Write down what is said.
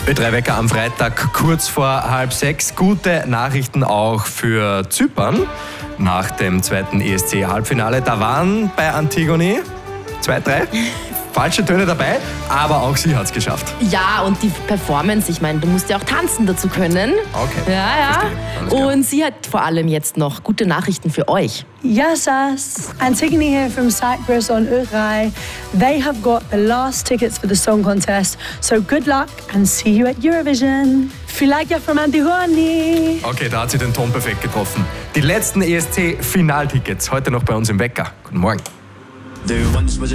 Ö3 Wecker am Freitag kurz vor 5:30. Gute Nachrichten auch für Zypern nach dem zweiten ESC-Halbfinale. Da waren bei Antigone 2, 3 falsche Töne dabei, aber auch sie hat es geschafft. Ja, und die Performance, ich meine, du musst ja auch tanzen dazu können. Okay. Ja. Verstehe. Alles klar. Und sie hat vor allem jetzt noch gute Nachrichten für euch. Yes, us. Antigone here from Cyprus on Ö3. They have got the last tickets for the song contest. So good luck and see you at Eurovision. Filakia from Antigone. Okay, da hat sie den Ton perfekt getroffen. Die letzten ESC-Finaltickets heute noch bei uns im Wecker. Guten Morgen.